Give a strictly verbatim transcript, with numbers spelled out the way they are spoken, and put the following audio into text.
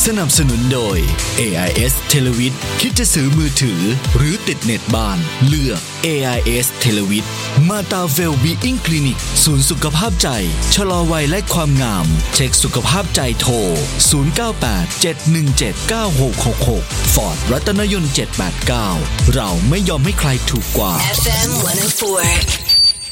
สนับสนุนโดย เอ ไอ เอส Televid คิดจะซื้อมือถือหรือติดเน็ตบ้านเลือก เอ ไอ เอส Televid มาตาเวลบีอิงคลินิกศูนย์สุขภาพใจชะลอวัยและความงามเช็คสุขภาพใจโทรศูนย์ เก้า แปด เจ็ด หนึ่ง เจ็ด เก้า หก หก หก Ford รัตนยนต์ เจ็ด แปด เก้าเราไม่ยอมให้ใครถูกกว่าเอฟ เอ็ม หนึ่งศูนย์สี่